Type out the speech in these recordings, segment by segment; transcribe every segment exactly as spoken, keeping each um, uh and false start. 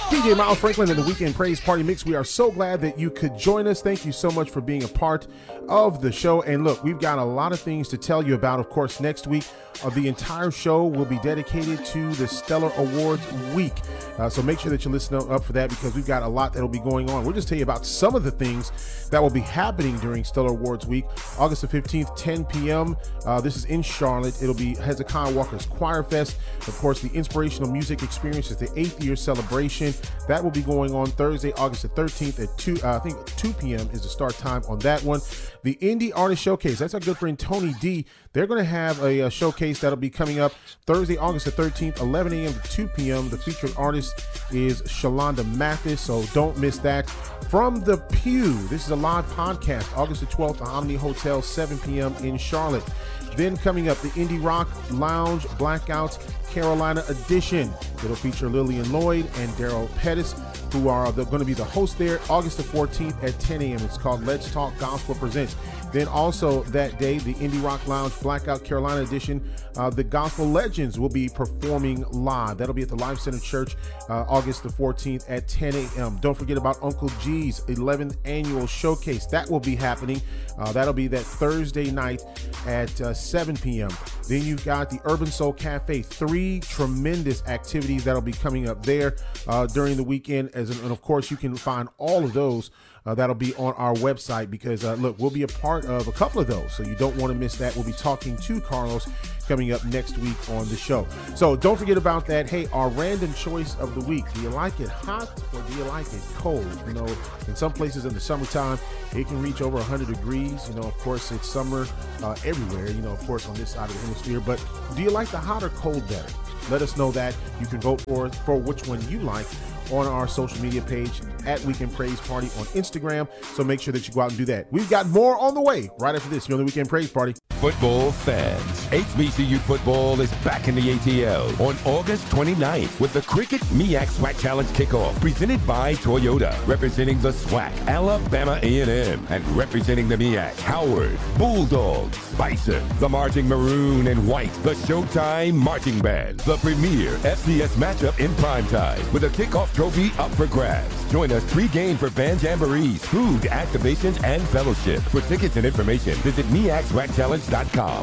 D J Miles Franklin and the Weekend Praise Party Mix. We are so glad that you could join us. Thank you so much for being a part of the show. And look, we've got a lot of things to tell you about. Of course, next week, uh, the entire show will be dedicated to the Stellar Awards Week. Uh, so make sure that you listen up for that, because we've got a lot that will be going on. We'll just tell you about some of the things that will be happening during Stellar Awards Week. August the fifteenth, ten p.m. Uh, this is in Charlotte. It'll be Hezekiah Walker's Choir Fest. Of course, the Inspirational Music Experience is the eighth year celebration. That will be going on Thursday, August the thirteenth at two, uh, I think two p.m. is the start time on that one. The Indie Artist Showcase, that's our good friend Tony D. They're going to have a, a showcase that'll be coming up Thursday, August the thirteenth, eleven a.m. to two p.m. The featured artist is Shalonda Mathis, so don't miss that. From the Pew, this is a live podcast, August the twelfth, Omni Hotel, seven p.m. in Charlotte. Then coming up, the Indie Rock Lounge Blackout Carolina Edition. It'll feature Lillian Lloyd and Daryl Pettis, who are the, going to be the hosts there, August the fourteenth at ten a.m. It's called Let's Talk Gospel Presents. Then also that day, the Indie Rock Lounge Blackout Carolina Edition, uh, the Gospel Legends will be performing live. That'll be at the Life Center Church, uh, August the fourteenth at ten a.m. Don't forget about Uncle G's eleventh Annual Showcase. That will be happening. Uh, that'll be that Thursday night at uh, seven p.m. Then you've got the Urban Soul Cafe, three tremendous activities that'll be coming up there uh, during the weekend. As an, and of course, you can find all of those. Uh, that'll be on our website, because uh, look, we'll be a part of a couple of those, so you don't want to miss that. We'll be talking to Carlos coming up next week on the show. So don't forget about that. Hey, our random choice of the week. Do you like it hot or do you like it cold? You know, in some places in the summertime, it can reach over one hundred degrees. You know, of course, it's summer uh, everywhere, you know, of course, on this side of the hemisphere. But do you like the hot or cold better? Let us know that. You can vote for, for which one you like on our social media page at Weekend Praise Party on Instagram. So make sure that you go out and do that. We've got more on the way right after this. You're on the Weekend Praise Party. Football fans, H B C U football is back in the A T L on August twenty-ninth with the Cricket M E A C SWAC Challenge Kickoff presented by Toyota, representing the SWAC, Alabama A and M, and representing the M E A C, Howard, Bulldogs, Bison, the Marching Maroon and White, the Showtime Marching Band, the premier F C S matchup in primetime with a kickoff trophy up for grabs. Join us pre-game for band jamborees, food, activations, and fellowship. For tickets and information, visit M E A C SWAC Challenge dot com.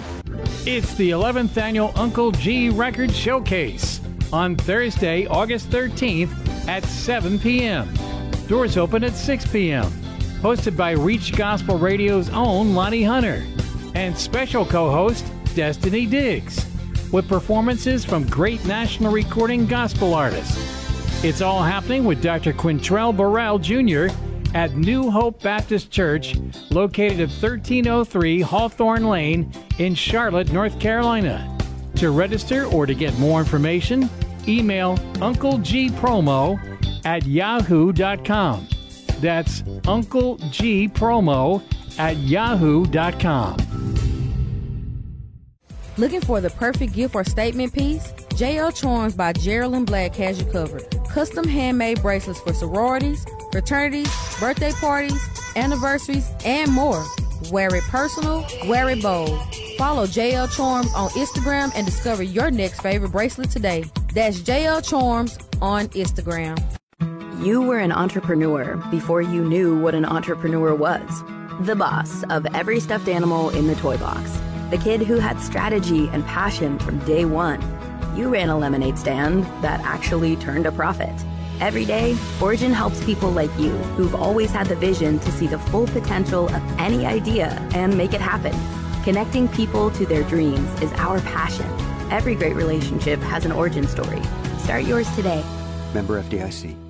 It's the eleventh Annual Uncle G Record Showcase on Thursday, August thirteenth at seven p.m. Doors open at six p.m. Hosted by Reach Gospel Radio's own Lonnie Hunter and special co-host Destiny Diggs, with performances from great national recording gospel artists. It's all happening with Doctor Quintrell Burrell Junior at New Hope Baptist Church, located at thirteen oh three Hawthorne Lane in Charlotte, North Carolina. To register or to get more information, email unclegpromo at yahoo dot com. That's unclegpromo at yahoo dot com. Looking for the perfect gift or statement piece? J L Charms by Geraldine Black has you covered. Custom handmade bracelets for sororities, fraternities, birthday parties, anniversaries, and more. Wear it personal, wear it bold. Follow J L Charms on Instagram and discover your next favorite bracelet today. That's J L Charms on Instagram. You were an entrepreneur before you knew what an entrepreneur was. The boss of every stuffed animal in the toy box. The kid who had strategy and passion from day one. You ran a lemonade stand that actually turned a profit. Every day, Origin helps people like you who've always had the vision to see the full potential of any idea and make it happen. Connecting people to their dreams is our passion. Every great relationship has an origin story. Start yours today. Member F D I C.